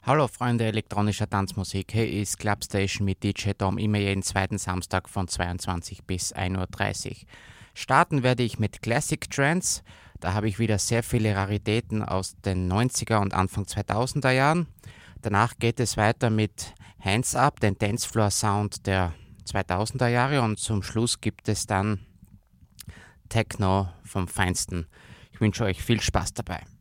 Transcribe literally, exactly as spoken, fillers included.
Hallo Freunde elektronischer Tanzmusik, hier ist Clubstation mit D J Dom immer jeden zweiten Samstag von zweiundzwanzig bis ein Uhr dreißig. Starten werde ich mit Classic Trance, da habe ich wieder sehr viele Raritäten aus den neunziger und Anfang zweitausender Jahren. Danach geht es weiter mit Hands Up, den Dancefloor Sound der zweitausender Jahre, und zum Schluss gibt es dann Techno vom Feinsten. Ich wünsche euch viel Spaß dabei.